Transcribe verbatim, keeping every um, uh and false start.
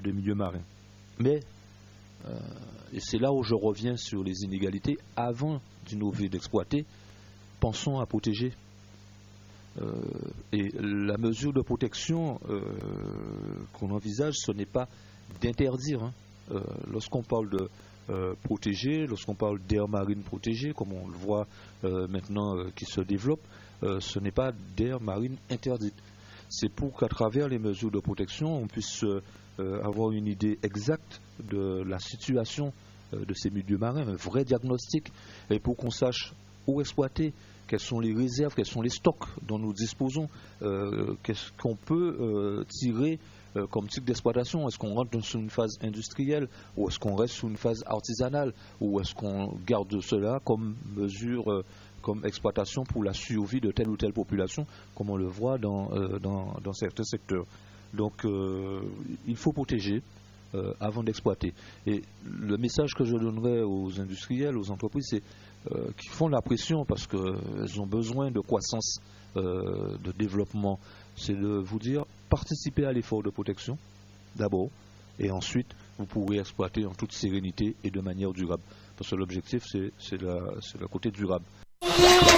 les milieux marins. Mais, euh, et c'est là où je reviens sur les inégalités, avant d'innover, d'exploiter, pensons à protéger. Euh, et la mesure de protection euh, qu'on envisage, ce n'est pas d'interdire. Hein. Euh, lorsqu'on parle de euh, protéger, lorsqu'on parle d'aires marines protégées, comme on le voit euh, maintenant euh, qui se développe, euh, ce n'est pas d'aires marines interdites. C'est pour qu'à travers les mesures de protection, on puisse euh, avoir une idée exacte de la situation euh, de ces milieux marins, un vrai diagnostic, et pour qu'on sache où exploiter, quelles sont les réserves, quels sont les stocks dont nous disposons, euh, qu'est-ce qu'on peut euh, tirer euh, comme type d'exploitation. Est-ce qu'on rentre sur une phase industrielle ou est-ce qu'on reste sur une phase artisanale ou est-ce qu'on garde cela comme mesure, euh, comme exploitation pour la survie de telle ou telle population, comme on le voit dans, euh, dans, dans certains secteurs. Donc euh, il faut protéger euh, avant d'exploiter. Et le message que je donnerais aux industriels, aux entreprises, c'est Euh, qui font la pression parce qu'elles ont besoin de croissance, euh, de développement, c'est de vous dire participez à l'effort de protection d'abord et ensuite vous pourrez exploiter en toute sérénité et de manière durable. Parce que l'objectif c'est, c'est, la, c'est le côté durable.